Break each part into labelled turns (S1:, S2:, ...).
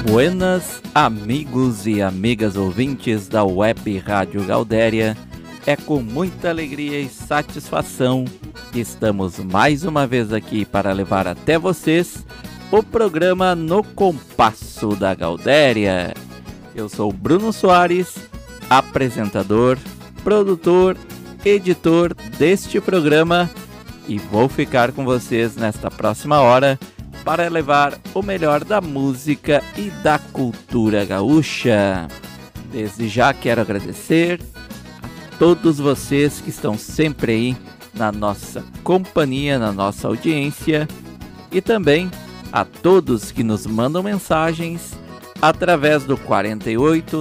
S1: Buenas, amigos e amigas ouvintes da Web Rádio Gaudéria. É com muita alegria e satisfação que estamos mais uma vez aqui para levar até vocês o programa No Compasso da Gaudéria. Eu sou Bruno Soares, apresentador, produtor, editor deste programa e vou ficar com vocês nesta próxima hora para levar o melhor da música e da cultura gaúcha. Desde já quero agradecer a todos vocês que estão sempre aí na nossa companhia, na nossa audiência, e também a todos que nos mandam mensagens através do 48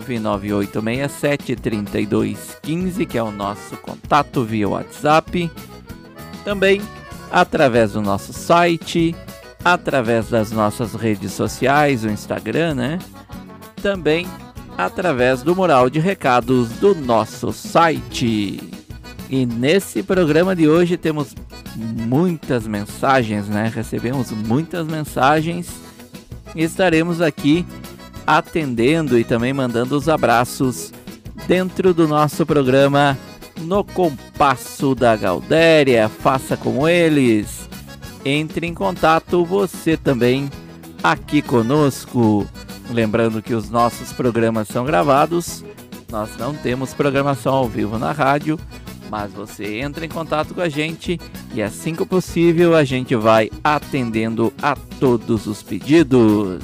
S1: 99867 3215, que é o nosso contato via WhatsApp, também através do nosso site, através das nossas redes sociais, o Instagram, né? Também através do mural de recados do nosso site. E nesse programa de hoje temos muitas mensagens, né? Recebemos muitas mensagens e estaremos aqui atendendo e também mandando os abraços dentro do nosso programa No Compasso da Gaudéria. Faça como eles. Entre em contato você também aqui conosco. Lembrando que os nossos programas são gravados, nós não temos programação ao vivo na rádio, mas você entra em contato com a gente e assim que possível a gente vai atendendo a todos os pedidos.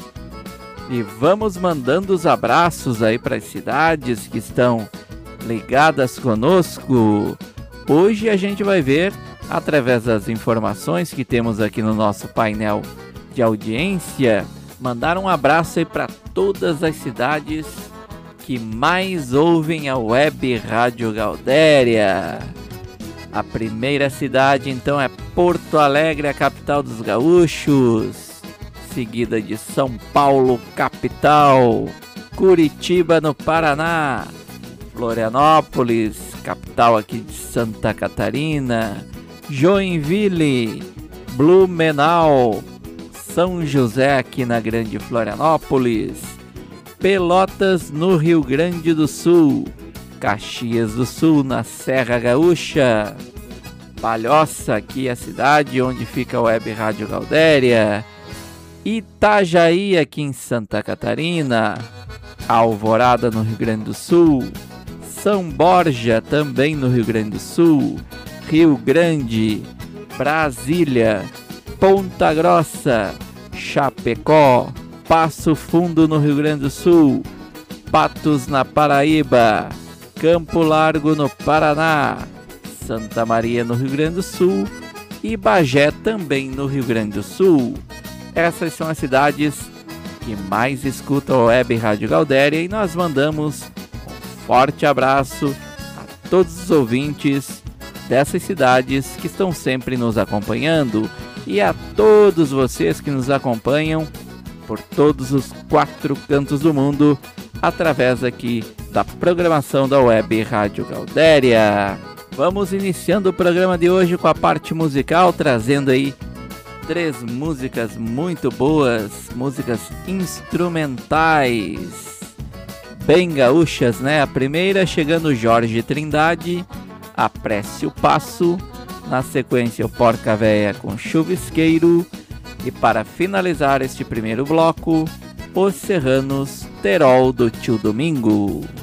S1: E vamos mandando os abraços aí para as cidades que estão ligadas conosco. Hoje a gente vai ver, através das informações que temos aqui no nosso painel de audiência, mandar um abraço aí para todas as cidades que mais ouvem a Web Rádio Gaudéria. A primeira cidade então é Porto Alegre, a capital dos gaúchos, seguida de São Paulo, capital, Curitiba, no Paraná, Florianópolis, capital aqui de Santa Catarina, Joinville, Blumenau, São José aqui na Grande Florianópolis, Pelotas no Rio Grande do Sul, Caxias do Sul na Serra Gaúcha, Palhoça aqui a cidade onde fica a Web Rádio Gaudéria, Itajaí aqui em Santa Catarina, Alvorada no Rio Grande do Sul, São Borja também no Rio Grande do Sul, Rio Grande, Brasília, Ponta Grossa, Chapecó, Passo Fundo no Rio Grande do Sul, Patos na Paraíba, Campo Largo no Paraná, Santa Maria no Rio Grande do Sul e Bagé também no Rio Grande do Sul. Essas são as cidades que mais escutam a Web Rádio Gaudéria e nós mandamos um forte abraço a todos os ouvintes dessas cidades que estão sempre nos acompanhando e a todos vocês que nos acompanham por todos os 4 cantos do mundo através aqui da programação da Web Rádio Gaudéria. Vamos iniciando o programa de hoje com a parte musical, trazendo aí 3 músicas muito boas, músicas instrumentais, bem gaúchas, né? A primeira chegando Jorge Trindade, Apresse o Passo, na sequência o Porca Véia com Chuvisqueiro e para finalizar este primeiro bloco, Os Serranos, Terol do Tio Domingo.